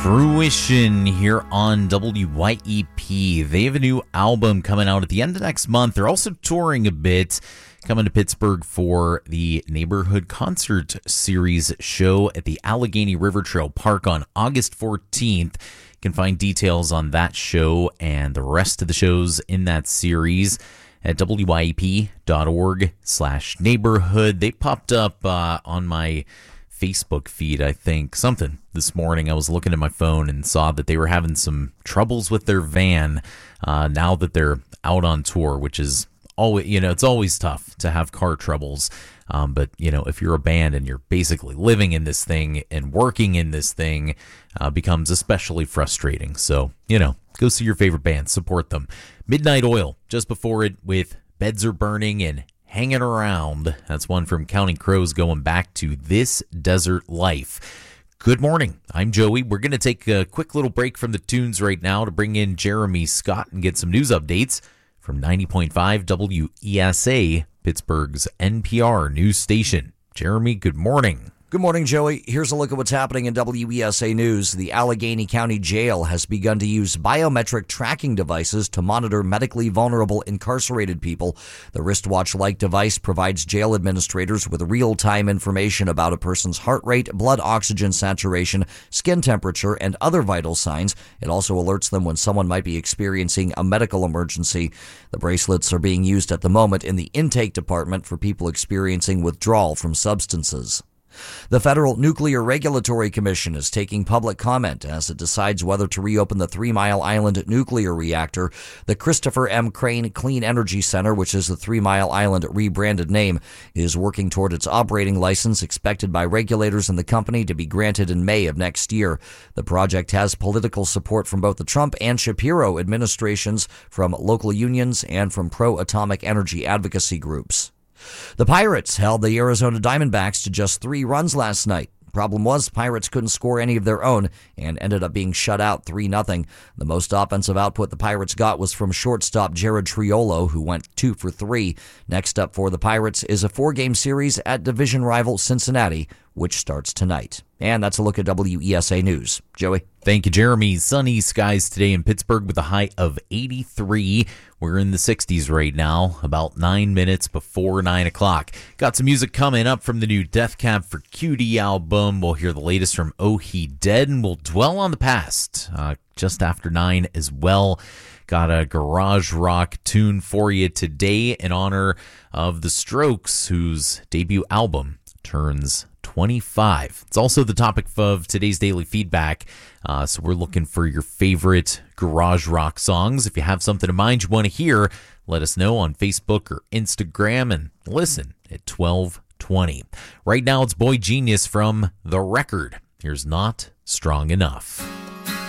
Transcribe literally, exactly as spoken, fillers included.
fruition here on W Y E P. They have a new album coming out at the end of next month. They're also touring a bit, coming to Pittsburgh for the Neighborhood Concert Series show at the Allegheny River Trail Park on August fourteenth. You can find details on that show and the rest of the shows in that series at W Y E P dot org slash neighborhood. They popped up uh, on my Facebook feed, I think, something this morning. I was looking at my phone and saw that they were having some troubles with their van uh, now that they're out on tour, which is always, you know, it's always tough to have car troubles. Um, but, you know, if you're a band and you're basically living in this thing and working in this thing, uh, becomes especially frustrating. So, you know, go see your favorite band, support them. Midnight Oil, just before it with Beds Are Burning and Hanging Around. That's one from Counting Crows going back to This Desert Life. Good morning. I'm Joey. We're going to take a quick little break from the tunes right now to bring in Jeremy Scott and get some news updates from ninety point five W E S A, Pittsburgh's N P R news station. Jeremy, good morning. Good morning, Joey. Here's a look at what's happening in W E S A News. The Allegheny County Jail has begun to use biometric tracking devices to monitor medically vulnerable incarcerated people. The wristwatch-like device provides jail administrators with real-time information about a person's heart rate, blood oxygen saturation, skin temperature, and other vital signs. It also alerts them when someone might be experiencing a medical emergency. The bracelets are being used at the moment in the intake department for people experiencing withdrawal from substances. The Federal Nuclear Regulatory Commission is taking public comment as it decides whether to reopen the Three Mile Island nuclear reactor. The Christopher M. Crane Clean Energy Center, which is the Three Mile Island rebranded name, is working toward its operating license expected by regulators in the company to be granted in May of next year. The project has political support from both the Trump and Shapiro administrations, from local unions, and from pro-atomic energy advocacy groups. The Pirates held the Arizona Diamondbacks to just three runs last night. Problem was, Pirates couldn't score any of their own and ended up being shut out three nothing. The most offensive output the Pirates got was from shortstop Jared Triolo, who went two for three. Next up for the Pirates is a four-game series at division rival Cincinnati, which starts tonight. And that's a look at W E S A News. Joey? Thank you, Jeremy. Sunny skies today in Pittsburgh with a high of eighty-three. We're in the sixties right now, about nine minutes before nine o'clock. Got some music coming up from the new Death Cab for Cutie album. We'll hear the latest from Oh He Dead, and we'll dwell on the past uh, just after nine as well. Got a garage rock tune for you today in honor of the Strokes, whose debut album turns twenty-five. It's also the topic of today's daily feedback, uh, so we're looking for your favorite garage rock songs. If you have something in mind you want to hear, let us know on Facebook or Instagram and listen at twelve twenty. Right now it's Boy Genius from The Record. Here's Not Strong Enough.